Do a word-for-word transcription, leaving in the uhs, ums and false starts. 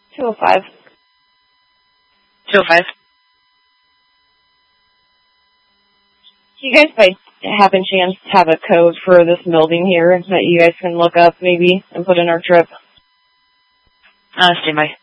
two oh five. two oh five. Do you guys, by happen chance, have a code for this building here that you guys can look up, maybe, and put in our trip? Uh, stand by.